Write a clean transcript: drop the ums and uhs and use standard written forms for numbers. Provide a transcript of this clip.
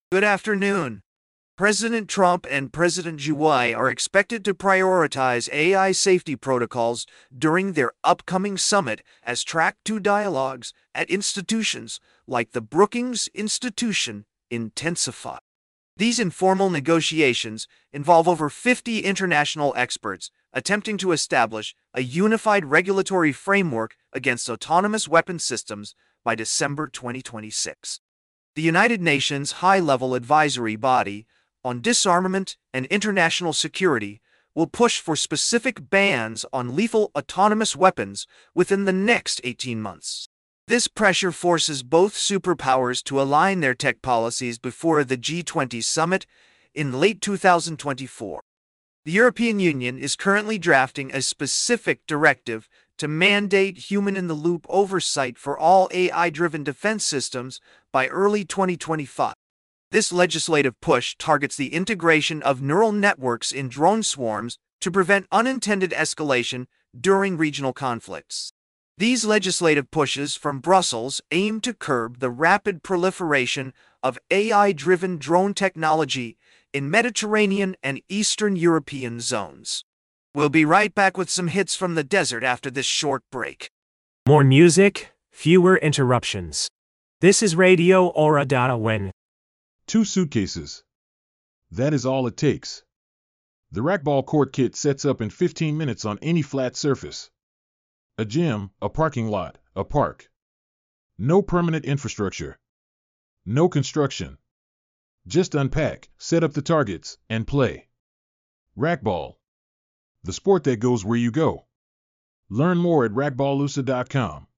Good afternoon. President Trump and President Xi are expected to prioritize AI safety protocols during their upcoming summit as Track 2 dialogues at institutions like the Brookings Institution intensify. These informal negotiations involve over 50 international experts attempting to establish a unified regulatory framework against autonomous weapon systems by December 2026. The United Nations High-Level Advisory Body on Disarmament and International Security will push for specific bans on lethal autonomous weapons within the next 18 months. This pressure forces both superpowers to align their tech policies before the G20 summit in late 2024. The European Union is currently drafting a specific directive to mandate human-in-the-loop oversight for all AI-driven defense systems by early 2025. This legislative push targets the integration of neural networks in drone swarms to prevent unintended escalation during regional conflicts. These legislative pushes from Brussels aim to curb the rapid proliferation of AI-driven drone technology in Mediterranean and Eastern European zones. We'll be right back with some hits from the desert after this short break. More music, fewer interruptions. This is Radio Aura Win. 2 suitcases. That is all it takes. The racquetball court kit sets up in 15 minutes on any flat surface. A gym, a parking lot, a park. No permanent infrastructure. No construction. Just unpack, set up the targets, and play. Racquetball. The sport that goes where you go. Learn more at racquetballusa.com.